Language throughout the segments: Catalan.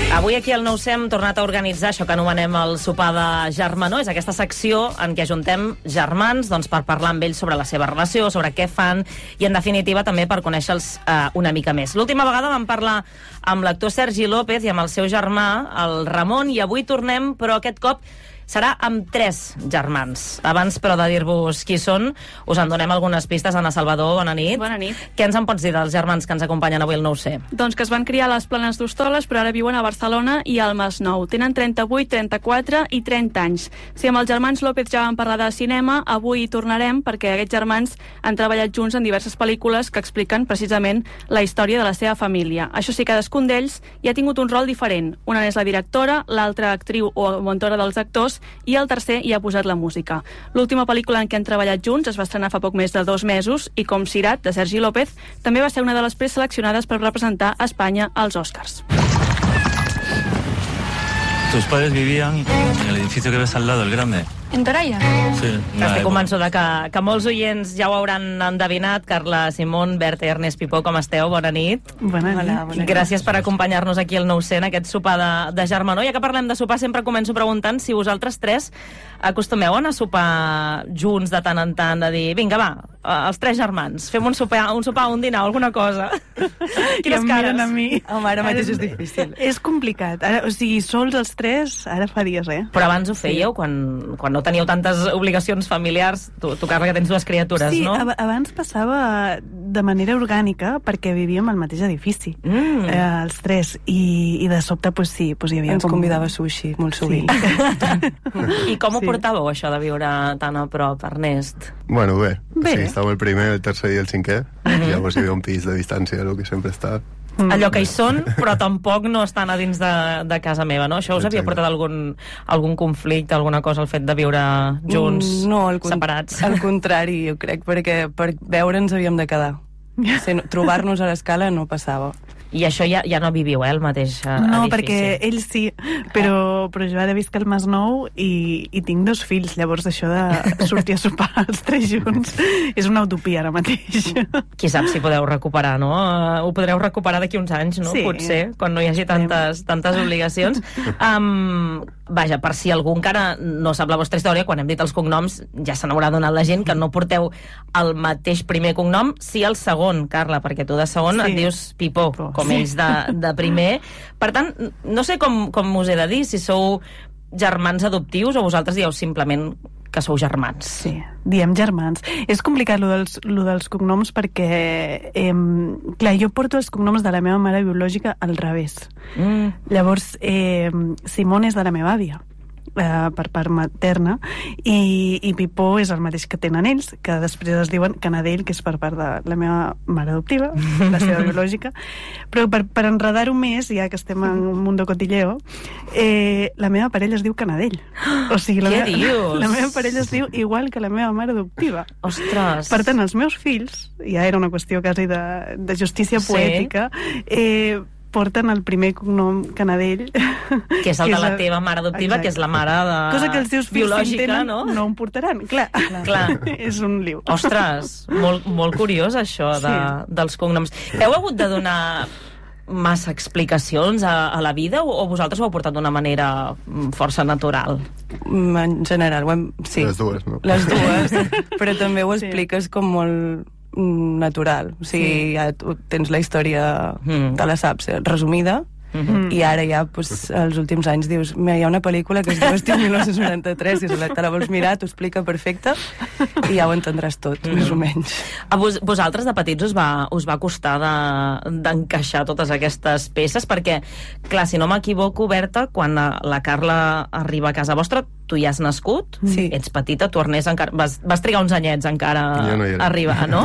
Avui aquí al 9C hem tornat a organitzar això que anomenem el sopar de germanor. És aquesta secció en què ajuntem germans per parlar amb ells sobre la seva relació, sobre què fan i, en definitiva, també per conèixer-los una mica més. L'última vegada vam parlar amb l'actor Sergi López i amb el seu germà, el Ramon, i avui tornem, però aquest cop serà amb 3 germans. Abans, però, de dir-vos qui són, us en donem algunes pistes. Anna Salvador, bona nit. Bona nit. Què ens en pots dir dels germans que ens acompanyen avui al 9C? Doncs que es van criar a les Planes d'Hostoles, però ara viuen a Barcelona i al Masnou. Tenen 38, 34 i 30 anys. Si amb els germans López ja vam parlar de cinema, avui hi tornarem perquè aquests germans han treballat junts en diverses pel·lícules que expliquen precisament la història de la seva família. Això sí, cadascun d'ells hi ha tingut un rol diferent. Una és la directora, l'altra actriu o mentora dels actors, i el tercer hi ha posat la música. L'última pel·lícula en què han treballat junts es va estrenar fa poc més de 2 mesos i, com Sirat, de Sergi López, també va ser una de les preseleccionades per representar a Espanya als Oscars. Tus padres vivían en el edificio que ves al lado, el grande. En Toralla? Sí. Estic convençuda que molts oients ja ho hauran endevinat. Carla, Simón, Berta i Ernest Pipó, com esteu? Bona nit. Bona nit. Gràcies per acompanyar-nos aquí al 9C en aquest sopar de germanor. Ja que parlem de sopar, sempre començo preguntant si vosaltres 3 acostumeu a anar a sopar junts de tant en tant, a dir, vinga, va, els 3 germans, fem un sopar, un dinar, alguna cosa. Quines cares? A mi. Home, ara mateix és difícil. És complicat. Ara, o sigui, sols els 3, ara fa dies, Però abans ho fèieu, quan no teníeu tantes obligacions familiars, tu Carla, que tens 2 criatures, sí, no? Sí, abans passava de manera orgànica perquè vivíem al mateix edifici, els 3, i de sobte, pues, sí, pues, hi havia ens convidava sushi molt sovint. I com ho portàveu, això de viure tan a prop, Ernest? Bueno, bé. Bé. Sí, estava el primer, el tercer i el cinquè. Llavors hi havia un pis de distància, el que sempre està. Allò que hi són, però tampoc no estan a dins de casa meva, no? Això us havia portat algun conflicte, alguna cosa, el fet de viure junts, separats? Al contrari, jo crec, perquè per veure'ns havíem de quedar. Trobar-nos a l'escala no passava. I això ja no viviu, el mateix edifici? No, perquè ell sí, però jo ara visc al Masnou i tinc 2 fills, llavors això de sortir a sopar els 3 junts és una utopia ara mateix. Qui sap si podeu recuperar, no? Ho podreu recuperar d'aquí uns anys, no? Sí. Potser, quan no hi hagi tantes obligacions. Vaja, per si algú encara no sap la vostra història, quan hem dit els cognoms ja se n'haurà donat la gent que no porteu el mateix primer cognom, sí el segon, Carla, perquè tu de segon et dius Pipó, com ells de primer. Per tant, no sé com us he de dir, si sou germans adoptius o vosaltres dieu simplement que sou germans. Sí, diem germans. És complicat lo dels cognoms perquè, clar, jo porto els cognoms de la meva mare biològica al revés. Llavors, Simón és de la meva àvia, per part materna, i Pipó és el mateix que tenen ells, que després es diuen Canadell, que és per part de la meva mare adoptiva, la seva biològica. Però per enredar-ho més, ja que estem en un mundo cotilleo, la meva parella es diu Canadell. O sigui, la meva parella es diu igual que la meva mare adoptiva. Ostres! Per tant, els meus fills, ja era una qüestió quasi de justícia poètica, porten el primer cognom Canadell, que és el de la teva mare adoptiva, exacte, que és la mare cosa que els seus fills biològica, tenen, no? No em portaran, clar. És un liu. Ostres, molt curiós això dels cognoms. Heu hagut de donar massa explicacions a la vida o vosaltres ho heu portat d'una manera força natural? En general, sí. Les dues, no? Les dues, però també ho expliques com molt natural, o sigui, ja tens la història, te la saps resumida, i ara ja, els últims anys dius, hi ha una pel·lícula que es diu Estiu 1993, i si te la vols mirar, t'ho explica perfecte i ja ho entendràs tot, més o menys. A vosaltres de petits us va costar d'encaixar totes aquestes peces, perquè, clar, si no m'equivoco, Berta, quan la Carla arriba a casa vostra, tu ja has nascut, ets petita, tu, Ernest, encara vas trigar uns anyets encara a arribar, no?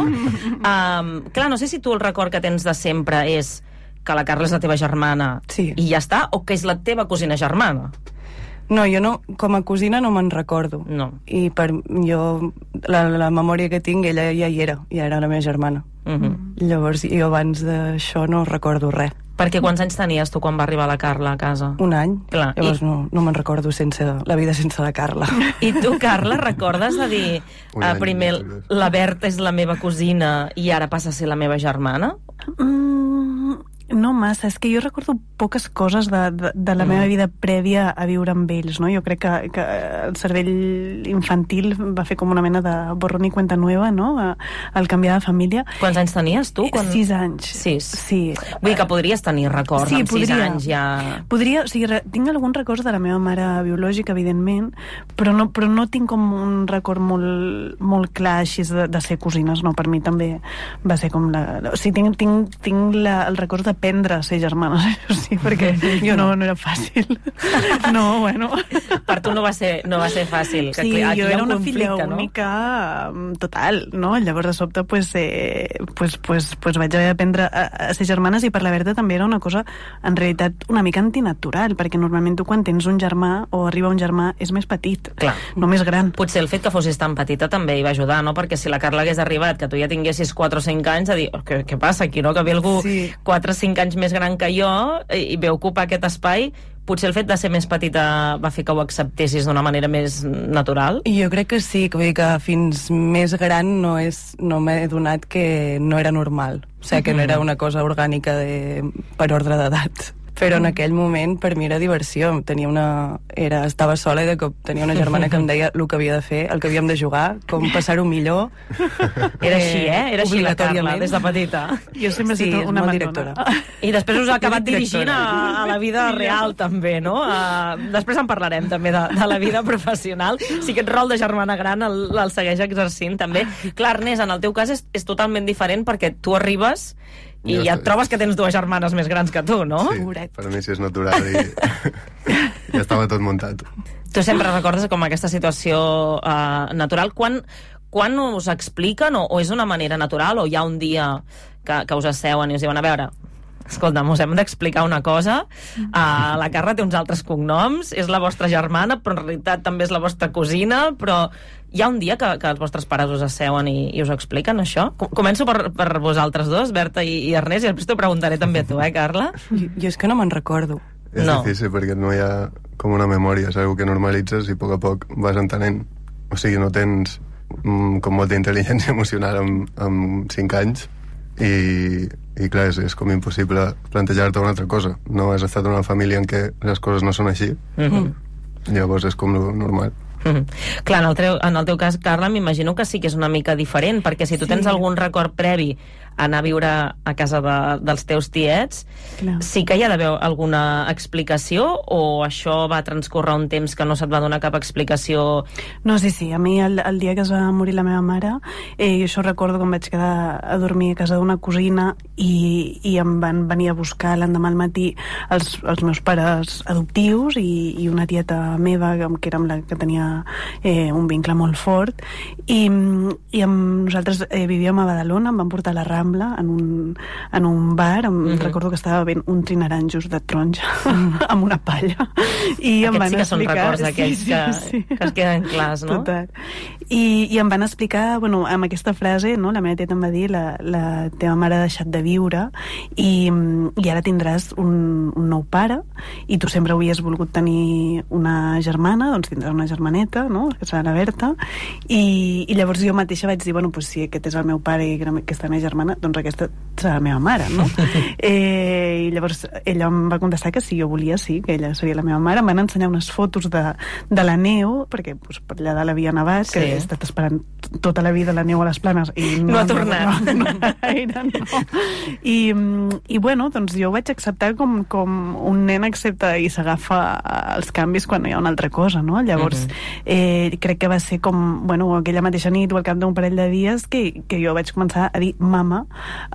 Clar, no sé si tu el record que tens de sempre és que la Carla és la teva germana i ja està, o que és la teva cosina germana? No, jo no, com a cosina no me'n recordo. No. I per jo, la memòria que tinc, ella ja hi era la meva germana. Llavors, jo abans d'això no recordo res. Perquè quants anys tenies tu quan va arribar la Carla a casa? Un any. Clar. Llavors no me'n recordo la vida sense la Carla. I tu, Carla, recordes de dir primer la Berta és la meva cosina i ara passa a ser la meva germana? No massa, és que jo recordo poques coses de la meva vida prèvia a viure amb ells, no? Jo crec que el cervell infantil va fer com una mena de borrón i cuenta nueva, no? Al canviar de família. Quants anys tenies tu? 6 anys. 6? Sí. Vull dir que podries tenir records amb 6 anys ja... Podria, o sigui, tinc algun record de la meva mare biològica, evidentment, però no tinc com un record molt clar així de ser cosines, no? Per mi també va ser com o sigui, tinc el record d'aprendre a ser germanes, sí, perquè jo no era fàcil. No, bueno. Per tu no va ser fàcil. Sí, jo era una filla única total, no? Llavors, de sobte, pues vaig haver d'aprendre a ser germanes, i per la Berta també era una cosa, en realitat, una mica antinatural, perquè normalment tu quan tens un germà o arriba un germà és més petit, clar, no més gran. Potser el fet que fossis tan petita també hi va ajudar, no? Perquè si la Carla hagués arribat, que tu ja tinguessis 4 o 5 anys, a dir, què passa aquí, no? Que ve algú 4 o 5 anys més gran que jo i ve ocupar aquest espai, potser el fet de ser més petita va fer que ho acceptessis d'una manera més natural? Jo crec que sí, que vull dir que fins més gran no m'he donat que no era normal, o sigui, que no era una cosa orgànica per ordre d'edat. Però en aquell moment per mi era diversió. Estava sola i de cop tenia una germana que em deia el que havia de fer, el que havíem de jugar, com passar-ho millor. Era així, Era així la Carla, des de petita. Jo sempre he estat una directora. I després us ha acabat dirigint a la vida real, també, no? Després en parlarem, també, de la vida professional. Si aquest rol de germana gran el segueix exercint, també. Clar, Ernest, en el teu cas és totalment diferent, perquè tu arribes i ja et trobes que tens 2 germanes més grans que tu, no? Sí, per mi sí és natural i ja estava tot muntat. Tu sempre recordes com aquesta situació natural. Quan us expliquen, o és d'una manera natural, o hi ha un dia que us asseuen i us diuen, a veure, escolta'm, us hem d'explicar una cosa, la Carla té uns altres cognoms, és la vostra germana, però en realitat també és la vostra cosina, però hi ha un dia que els vostres pares us asseuen i us expliquen això? Començo per vosaltres dos, Berta i Ernest, i després t'ho preguntaré també a tu, Carla? Jo és que no me'n recordo. És difícil perquè no hi ha com una memòria, és una que normalitzes i a poc a poc vas entenent. O sigui, no tens com molta intel·ligència emocional amb 5 anys i clar, és com impossible plantejar-te una altra cosa. No has estat en una família en què les coses no són així. Llavors és com lo normal. Clar, en el teu cas, Carla, m'imagino que sí que és una mica diferent, perquè si tu tens algun record previ a anar a viure a casa dels teus tiets, sí que hi ha d'haver alguna explicació, o això va transcorrer un temps que no se't va donar cap explicació? No, sí, a mi el dia que es va morir la meva mare, jo això recordo com vaig quedar a dormir a casa d'una cosina i em van venir a buscar l'endemà al matí els meus pares adoptius i una tieta meva, que era amb la que tenia un vincle molt fort, i nosaltres vivíem a Badalona, em van portar a la Rambla en un bar, recordo que estava bevent un trinaranjos de taronja amb una palla, i em van explicar... Aquests sí que són records, aquells que es queden clars, no? Total. I em van explicar, amb aquesta frase, no? La meva tieta em va dir, la teva mare ha deixat de viure i ara tindràs un nou pare, i tu sempre havies volgut tenir una germana, doncs tindràs una germaneta, no? Que serà la Berta, i llavors jo mateixa vaig dir, pues si aquest és el meu pare i aquesta meva germana, doncs aquesta serà la meva mare, no? I llavors ella em va contestar que sí, jo volia, sí, que ella seria la meva mare. Em van ensenyar unes fotos de la neu, perquè per allà dalt havia nevat, que he estat esperant tota la vida la neu a les Planes i no ha tornat. No. I bueno, doncs jo ho vaig acceptar com un nen accepta i s'agafa els canvis quan hi ha una altra cosa, no? Llavors crec que va ser com, aquella mateixa nit o al cap d'un parell de dies que jo vaig començar a dir mama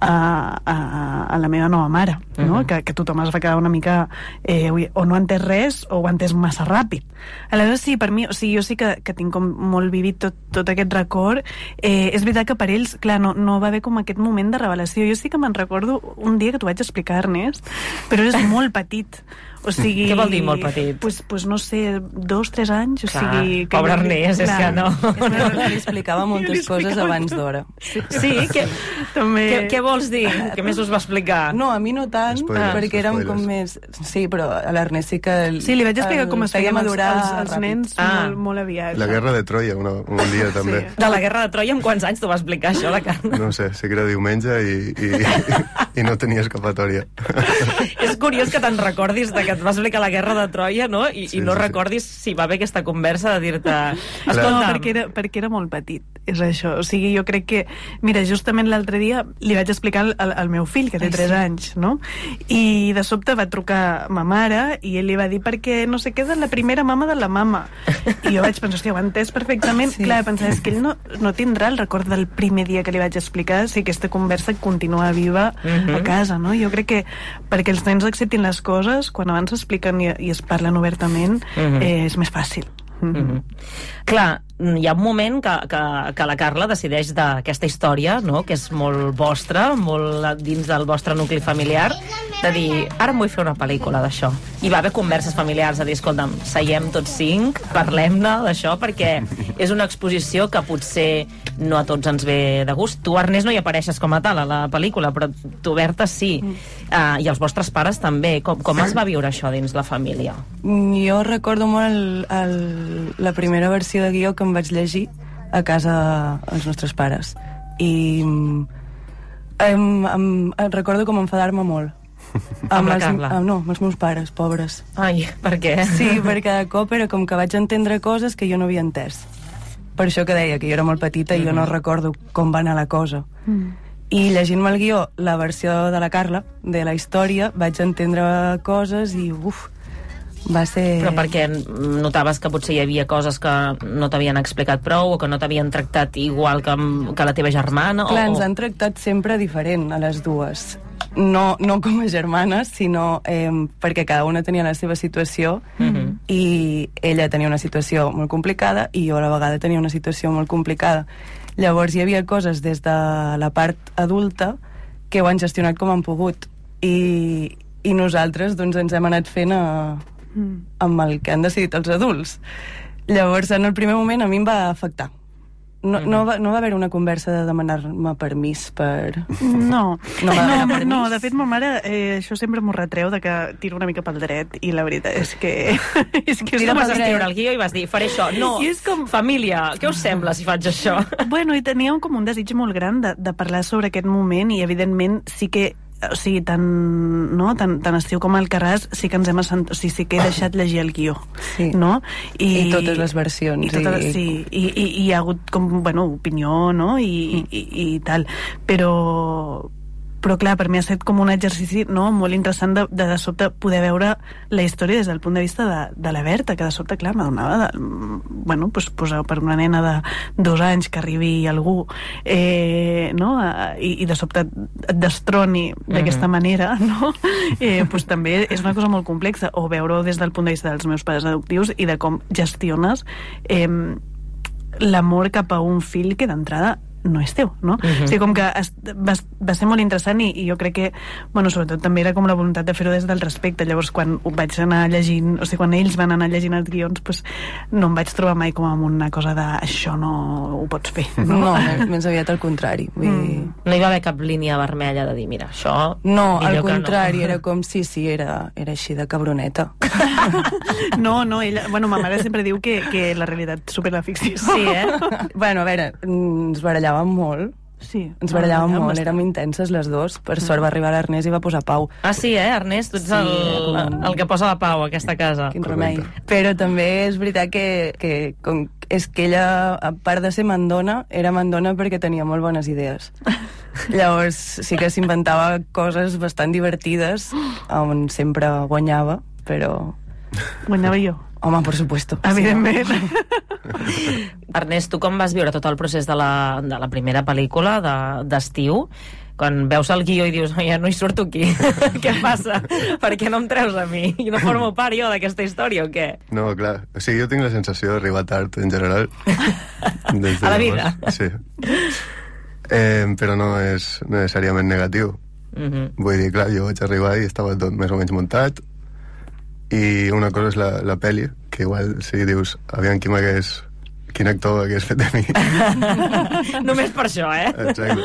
a la meva nova mare, no? Que tothom es va quedar una mica o no ha entès res o ho ha entès massa ràpid. Aleshores sí, per mi, o sigui, jo sí que tinc com molt vivit tot aquest record. És veritat que per ells, clar, no va haver com aquest moment de revelació. Jo sí que me'n recordo un dia que t'ho vaig explicar, Ernest, però és molt petit. O sigui... Què vol dir molt petit? Pues no sé, 2-3 anys, o sigui... Pobre Ernest, és que no. Li explicava moltes coses abans d'hora. Sí? Què vols dir? Què més us va explicar? No, a mi no tant, perquè érem com més... Sí, però a l'Ernest sí que... Sí, li vaig explicar com es feia madurar els ràpid. nens molt aviat. La guerra de Troia, un dia també. De la guerra de Troia, amb quants anys t'ho va explicar, això, la Carla? No sé, sí que era diumenge i no tenia escapatòria. És curiós que te'n recordis que et va explicar la guerra de Troia, no? I no recordis si va haver aquesta conversa de dir-te... No, perquè era molt petit, és això. O sigui, jo crec que... Mira, justament l'altre dia li vaig explicar al meu fill, que té 3 anys, no? I de sobte va trucar ma mare i ell li va dir perquè no sé què és la primera mama de la mama. I jo vaig pensar, hòstia, ho he entès perfectament. Sí. Clar, pensava, és que ell no tindrà el record del primer dia que li vaig explicar si aquesta conversa continua viva a casa, no? Jo crec que perquè els nens acceptin les coses, quan abans s'expliquen i es parlen obertament, és més fàcil. Clar, hi ha un moment que la Carla decideix d'aquesta història, no? Que és molt vostra, molt dins del vostre nucli familiar, de dir, ara em vull fer una pel·lícula d'això. I va haver converses familiars, a dir, escolta'm, seiem tots 5, parlem-ne d'això, perquè és una exposició que potser no a tots ens ve de gust. Tu, Ernest, no hi apareixes com a tal a la pel·lícula, però tu, Berta, sí. I els vostres pares també. Com es va viure això dins la família? Jo recordo molt la primera versió de guió que em vaig llegir a casa als nostres pares. I recordo com enfadar-me molt. Amb la Carla? No, amb els meus pares, pobres. Ai, per què? Sí, perquè cada cop era com que vaig entendre coses que jo no havia entès. Per això que deia, que jo era molt petita i jo no recordo com va anar la cosa. I llegint-me el guió, la versió de la Carla, de la història, vaig entendre coses i va ser... Però perquè notaves que potser hi havia coses que no t'havien explicat prou o que no t'havien tractat igual que la teva germana? Clar, ens han tractat sempre diferent a les dues. No com a germanes, sinó perquè cada una tenia la seva situació i ella tenia una situació molt complicada i jo a la vegada tenia una situació molt complicada. Llavors hi havia coses des de la part adulta que ho han gestionat com han pogut i nosaltres doncs ens hem anat fent amb el que han decidit els adults. Llavors en el primer moment a mi em va afectar. No va haver una conversa de demanar-me permís per... No, de fet ma mare això sempre m'ho retreu de que tiro una mica pel dret i la veritat és que... Tu vas escriure el guió i vas dir, faré això. No, família, què us sembla si faig això? Bueno, i tenia com un desig molt gran de parlar sobre aquest moment i evidentment sí que o sigui, tant estiu com Alcarràs sí que ens hem assentat, o sigui, sí que he deixat llegir el guió, no? I totes les versions. Sí, i hi ha hagut com, opinió, no? I tal, però clar, per mi ha estat com un exercici molt interessant de sobte poder veure la història des del punt de vista de la Berta, que de sobte, clar, m'adonava per una nena de 2 anys que arribi algú i de sobte et destroni d'aquesta manera, no? També és una cosa molt complexa, o veure-ho des del punt de vista dels meus pares adoptius i de com gestiones l'amor cap a un fill que d'entrada no és teu, no? O sigui, com que va ser molt interessant i jo crec que, sobretot també era com la voluntat de fer-ho des del respecte. Llavors, quan ho vaig anar llegint, o sigui, quan ells van anar llegint els guions, no em vaig trobar mai com amb una cosa de això no ho pots fer, no? No, més aviat al contrari. No hi va haver cap línia vermella de dir, mira, això... No, al contrari, era com si era així de cabroneta. No, ella... ma mare sempre diu que la realitat supera la ficció. Sí, Bueno, a veure, ens barallàvem molt. Sí. Ens barallàvem molt, érem intenses les dues. Per sort va arribar l'Ernest i va posar pau. Ah, sí, Ernest? Tu ets el que posa la pau a aquesta casa. Quin remei. Però també és veritat que és que ella, a part de ser mandona, era mandona perquè tenia molt bones idees. Llavors sí que s'inventava coses bastant divertides, on sempre guanyava, però... Guanyava jo. Home, per supuesto. Evidentment. Ernest, tu com vas viure tot el procés de la primera pel·lícula d'estiu? Quan veus el guió i dius, ja no hi surto aquí. Què passa? Per què no em treus a mi? I no formo part jo d'aquesta història o què? No, clar. O sigui, jo tinc la sensació d'arribar tard, en general. A la vida? Sí. Però no és necessàriament negatiu. Vull dir, clar, jo vaig arribar i estava tot més o menys muntat. I una cosa és la pel·li, que igual si dius, aviam quin actor hagués fet de mi. Només per això, Exacte.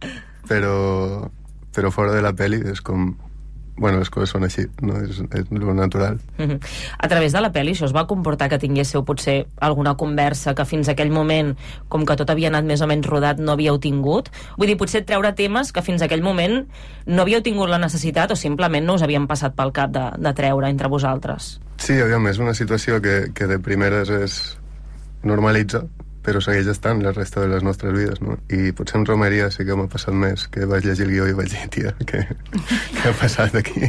Però fora de la pel·li és com... Bueno, les coses són així, no? És lo natural. A través de la pel·li això es va comportar que tinguéssiu potser alguna conversa que fins aquell moment, com que tot havia anat més o menys rodat, no havíeu tingut? Vull dir, potser treure temes que fins aquell moment no havíeu tingut la necessitat o simplement no us havien passat pel cap de treure entre vosaltres. Sí, aviam, és una situació que de primeres és normalitza, però segueix estant la resta de les nostres vides, no? I potser en Romeria sí que m'ha passat més, que vaig llegir el guió i vaig dir, tia, què ha passat aquí?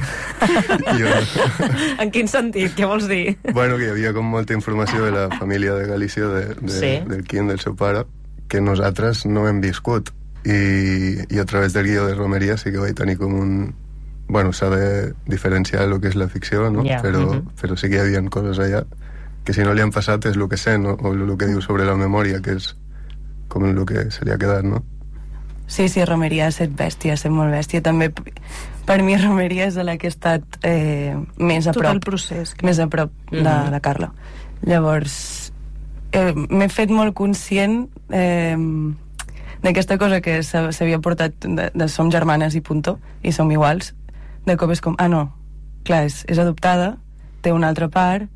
En quin sentit? Què vols dir? Bueno, que hi havia com molta informació de la família de Galícia, del Quim, del seu pare, que nosaltres no hem viscut. I a través del guió de Romeria sí que vaig tenir com un... Bueno, s'ha de diferenciar el que és la ficció, no? Yeah. Però sí que hi havia coses allà que si no li han passat és el que sent, o el que diu sobre la memòria, que és com el que se li ha quedat, no? Sí, Romeria ha estat bèstia, ha estat molt bèstia. També, per mi, Romeria és la que ha estat més a prop. Tot el procés. Més a prop de la Carla. Llavors, m'he fet molt conscient d'aquesta cosa que s'havia portat de som germanes i punto, i som iguals, de cop és com, no, clar, és adoptada, té una altra part,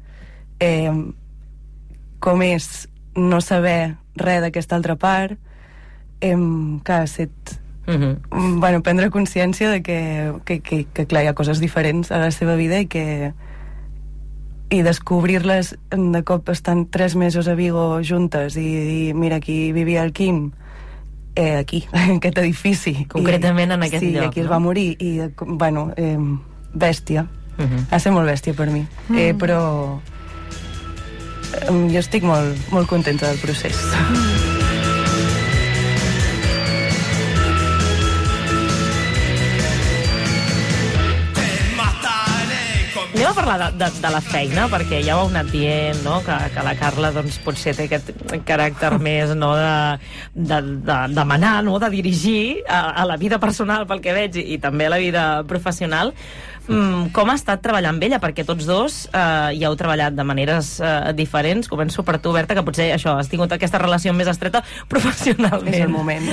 com és no saber res d'aquesta altra part, que ha estat bueno, prendre consciència de que clar, hi ha coses diferents a la seva vida i descobrir-les de cop estant 3 mesos a Vigo juntes i dir, mira, aquí vivia el Quim, aquí, en aquest edifici, concretament en aquest lloc, sí, aquí es va morir i, bueno, bèstia. Ha estat molt bèstia per mi, però jo estic molt contenta del procés. Anem a parlar de la feina, perquè ja ho heu anat dient, no? que la Carla doncs, potser té aquest caràcter més, no? de manar, no? De dirigir a la vida personal, pel que veig, i també a la vida professional. Com ha estat treballar amb ella? Perquè tots dos ja heu treballat de maneres diferents. Començo per tu, Berta, que potser això, has tingut aquesta relació més estreta professionalment. És el moment.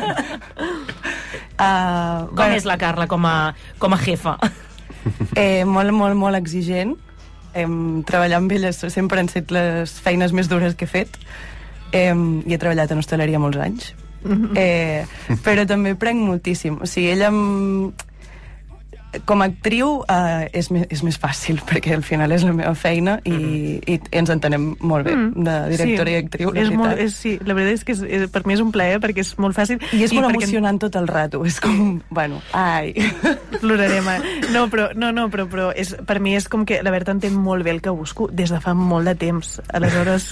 Com és la Carla com a jefa? Molt exigent. Treballar amb ella sempre han set les feines més dures que he fet, i he treballat en hostaleria molts anys, però també prenc moltíssim. O sigui, ella com a actriu és més fàcil, perquè al final és la meva feina i ens entenem molt bé, de directora i actriu. Sí, la veritat és que per mi és un plaer, perquè és molt fàcil. I és molt emocionant tot el rato, és com, bueno, ai... Plorarem. No, però per mi és com que la Berta entén molt bé el que busco des de fa molt de temps. Aleshores,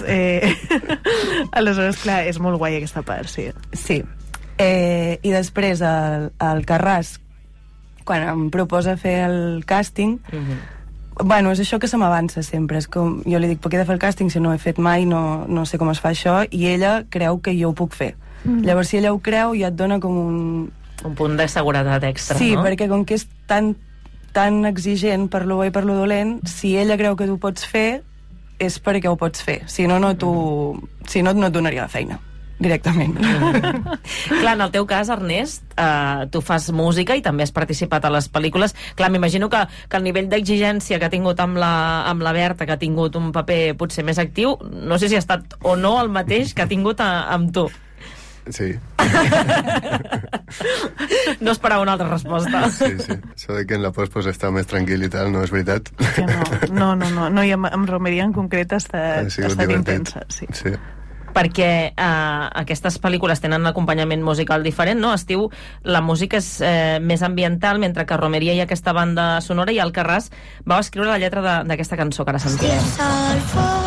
clar, és molt guai aquesta part, sí. Sí. I després, el Carràs, quan em proposa fer el càsting, bueno, és això que se m'avança sempre, és com, jo li dic, per què he de fer el càsting si no ho he fet mai, no sé com es fa això, i ella creu que jo ho puc fer. Llavors, si ella ho creu, ja et dona com un punt de seguretat extra, sí, no? Sí, perquè com que és tan exigent per lo bo i per lo dolent, si ella creu que tu pots fer, és perquè ho pots fer. Si no, no et donaria la feina directament. Clar, en el teu cas, Ernest, tu fas música i també has participat a les pel·lícules. Clar, m'imagino que el nivell d'exigència que ha tingut amb la Berta, que ha tingut un paper potser més actiu, no sé si ha estat o no el mateix que ha tingut amb tu. Sí. No esperava una altra resposta. Sí. Això de que en la post pues, està més tranquil i tal, no és veritat? No, i amb Romeria en concret ha estat intensa. Sí. Perquè aquestes pel·lícules tenen un acompanyament musical diferent, no? Estiu, la música és més ambiental, mentre que a Romeria hi ha aquesta banda sonora, i el Carràs va escriure la lletra d'aquesta cançó que ara sentirem.